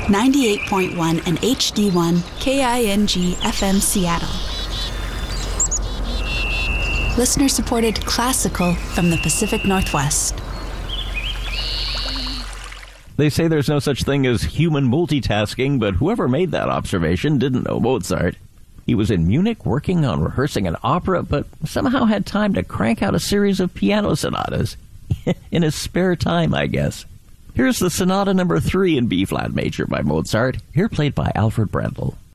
98.1 and HD1 KING FM Seattle. Listener-supported classical from the Pacific Northwest. They say there's no such thing as human multitasking, but whoever made that observation didn't know Mozart. He was in Munich working on rehearsing an opera, but somehow had time to crank out a series of piano sonatas. In his spare time, I guess. Here's the Sonata No. 3 in B-flat major by Mozart, here played by Alfred Brendel.